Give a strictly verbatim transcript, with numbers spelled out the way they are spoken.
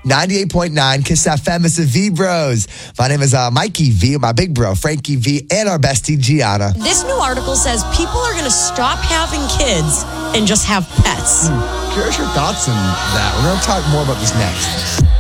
ninety-eight point nine Kiss F M. It's the V Bros. My name is uh, Mikey V, my big bro, Frankie V, and our bestie, Gianna. This new article says people are going to stop having kids and just have pets. Hmm. Curious your thoughts on that. We're going to talk more about this next.